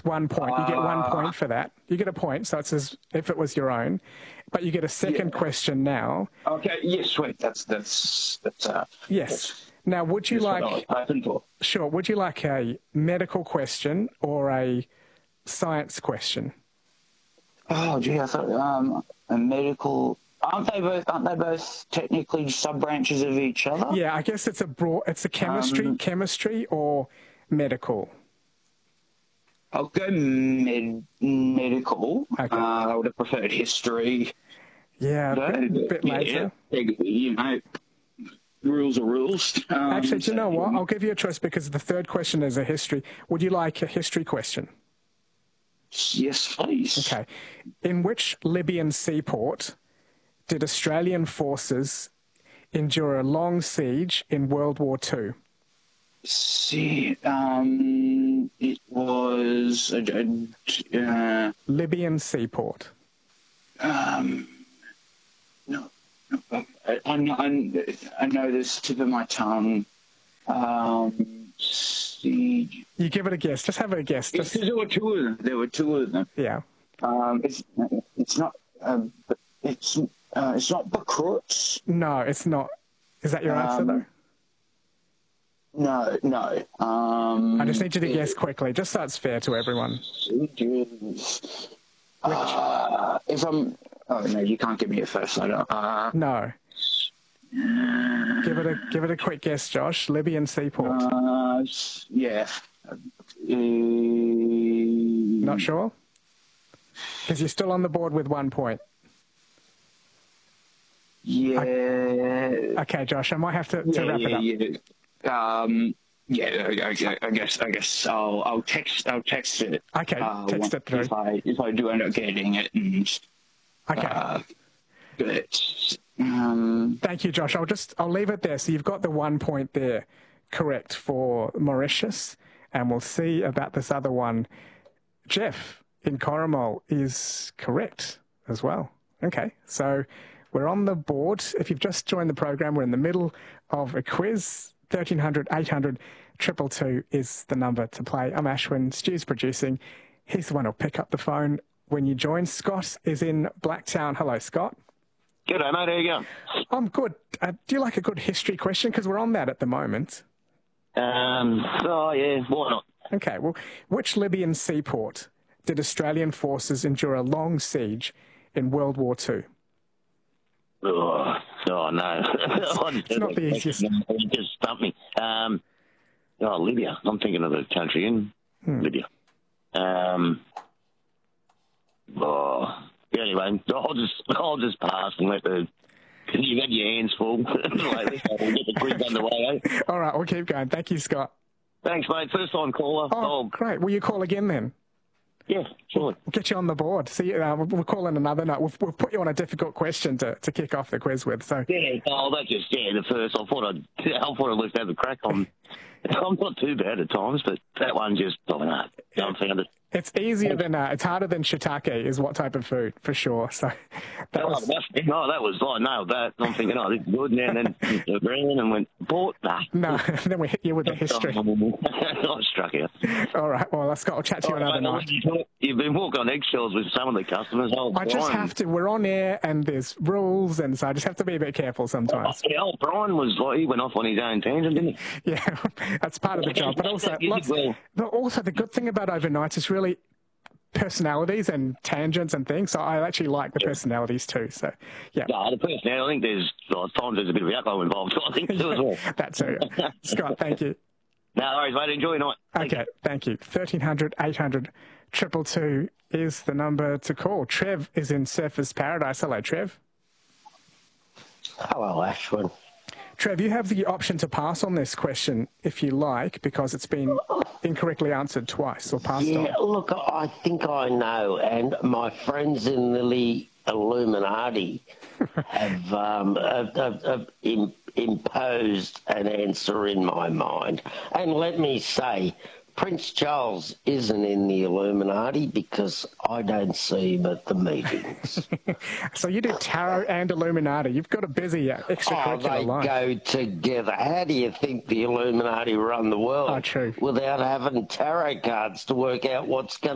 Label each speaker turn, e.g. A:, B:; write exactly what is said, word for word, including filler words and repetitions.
A: It's one point. You get one
B: Uh,
A: point for that. You get a point, so it's as if it was your own. But you get a second
B: Yeah.
A: question now.
B: Okay, yes, sweet. That's that's that's. Uh,
A: Yes.
B: that's,
A: Now, would you
B: that's what I was
A: like?
B: hoping for.
A: Sure. Would you like a medical question or a science question?
B: Oh, gee, I thought um, a medical. Aren't they both? Aren't they both technically sub branches of each other?
A: Yeah, I guess it's a broad. It's a chemistry,
B: Um,
A: chemistry or medical.
B: I'll go med medical.
A: Okay.
B: Uh, I would have preferred history.
A: Yeah, a
B: though,
A: bit,
B: but
A: bit
B: yeah,
A: later.
B: You know, rules are rules. Um,
A: Actually, do you
B: so-
A: know what? I'll give you a choice because the third question is a history. Would you like a history question?
B: Yes, please.
A: Okay. In which Libyan seaport did Australian forces endure a long siege in World War Two?
B: See, um, it was a, a, uh,
A: Libyan seaport.
B: um, no, no I, I, know, I, I know this tip of my tongue. Um, see,
A: You give it a guess. Just have a guess. Just
B: there were two of them. There were two of them.
A: yeah.
B: Um, it's it's not. Um, it's uh, it's not Bakrut.
A: No, it's not. Is that your answer
B: Um,
A: though?
B: No, no. Um,
A: I just need you to guess quickly, just so it's fair to everyone.
B: Uh, if I'm, oh no, you can't give me a first letter. Uh,
A: No. Give it a give it a quick guess, Josh. Libyan seaport.
B: uh, s- yeah. Uh,
A: Not sure? Because you're still on the board with one point.
B: Yeah.
A: Okay, Josh, I might have to, to
B: yeah,
A: wrap
B: yeah,
A: it up.
B: yeah. Um, yeah, I, I, I guess I guess I'll I'll text I'll text it.
A: Okay,
B: uh,
A: text
B: once-
A: it through.
B: if I if I do end up getting it, and
A: Okay.
B: uh, but um,
A: Thank you, Josh. I'll just I'll leave it there. So you've got the one point there correct for Mauritius, and we'll see about this other one. Jeff in Coromol is correct as well. Okay, so we're on the board. If you've just joined the program, we're in the middle of a quiz. thirteen hundred, eight hundred, two two two is the number to play. I'm Ashwin. Stu's producing. He's the one who'll pick up the phone when you join. Scott is in Blacktown. Hello, Scott.
C: G'day, mate. How you going?
A: I'm good. Uh, do you like a good history question? Because we're on that at the moment.
C: Um, oh, yeah, why not?
A: Okay, well, which Libyan seaport did Australian forces endure a long siege in World War Two?
C: Oh, oh no.
A: It's not the easiest.
C: You just stumped me. Um, oh, Libya. I'm thinking of the country in
A: Hmm.
C: Libya. Um, oh, anyway, I'll just, I'll just pass and let the... You've had your hands full lately, so we'll get the quiz underway, eh?
A: All right, we'll keep going. Thank you, Scott.
C: Thanks, mate. First time caller.
A: Oh, great. Will you call again then?
C: yeah, sure.
A: We'll get you on the board. See, uh, we'll we'll call in another night. We'll, we'll put you on a difficult question to, to kick off the quiz with. So
C: Yeah, oh, that just, yeah, the first, I thought I'd, I thought I'd at least have a crack on. I'm not too bad at times, but that one just, I don't know, dumbfounded it.
A: it's easier than, uh, it's harder than shiitake is what type of food, for sure. So that
C: Oh,
A: was,
C: that's, no, that was, I nailed that. I'm thinking, oh, this is good. And then the green and went, bought that.
A: no, then we hit you with the history.
C: I struck out.
A: All right, well, Scott, I'll chat to you another night.
C: You've been walking on eggshells with some of the customers. Oh,
A: I just
C: Brian.
A: have to. We're on air and there's rules, and so I just have to be a bit careful sometimes.
C: Yeah, old Brian was like, he went off on his own tangent, didn't he?
A: Yeah, that's part of the job. But also,
C: You
A: lots,
C: did well.
A: but also the good thing about overnights is really personalities and tangents and things. So I actually like the personalities too. So yeah,
C: No, the person, I think there's, well, at times there's a bit of alcohol involved, I think, too, as well.
A: that too. Scott, thank you.
C: No worries, mate. Enjoy your night. Thank
A: Okay, thank you. thirteen hundred, eight hundred, two two two is the number to call. Trev is in Surfers Paradise. Hello, Trev.
D: Hello, Ashwin.
A: Trev, you have the option to pass on this question if you like, because it's been incorrectly answered twice or passed
D: Yeah,
A: on.
D: look, I think I know, and my friends in the Illuminati have, um, have, have, have im- imposed an answer in my mind. And let me say, Prince Charles isn't in the Illuminati because I don't see him at the meetings.
A: So you do tarot and Illuminati. You've got a busy uh,
D: Oh,
A: extracurricular
D: they
A: life.
D: go together. How do you think the Illuminati run the world
A: Oh, true.
D: without having tarot cards to work out what's going